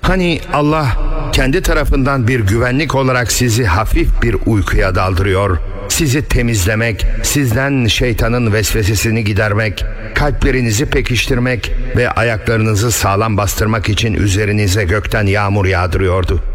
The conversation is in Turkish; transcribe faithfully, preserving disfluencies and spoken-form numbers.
Hani Allah kendi tarafından bir güvenlik olarak sizi hafif bir uykuya daldırıyor, sizi temizlemek, sizden şeytanın vesvesesini gidermek, kalplerinizi pekiştirmek ve ayaklarınızı sağlam bastırmak için üzerinize gökten yağmur yağdırıyordu.